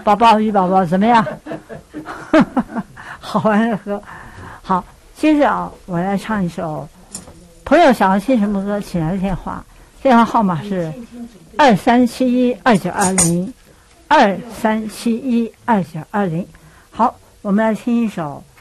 宝宝鱼宝宝怎么样？好玩的歌。好，接着啊，我来唱一首。朋友想要听什么歌，请来电话，电话号码是23712920，23712920。好，我们来听一首